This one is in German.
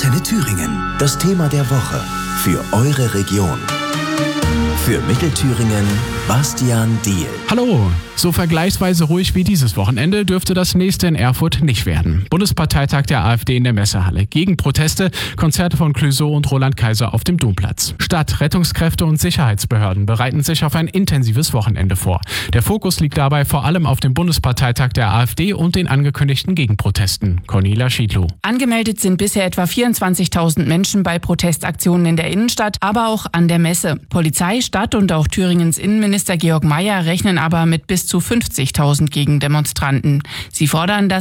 Antenne Thüringen. Das Thema der Woche für eure Region. Für Mittelthüringen, Bastian Diehl. Hallo! So vergleichsweise ruhig wie dieses Wochenende dürfte das nächste in Erfurt nicht werden. Bundesparteitag der AfD in der Messehalle. Gegenproteste, Konzerte von Clouseau und Roland Kaiser auf dem Domplatz. Stadt, Rettungskräfte und Sicherheitsbehörden bereiten sich auf ein intensives Wochenende vor. Der Fokus liegt dabei vor allem auf dem Bundesparteitag der AfD und den angekündigten Gegenprotesten. Cornelia Schiedlow. Angemeldet sind bisher etwa 24.000 Menschen bei Protestaktionen in der Innenstadt, aber auch an der Messe. Polizei, Stadt und auch Thüringens Innenminister Georg Mayer rechnen aber mit bis zu 50.000 Gegendemonstranten. Sie fordern, dass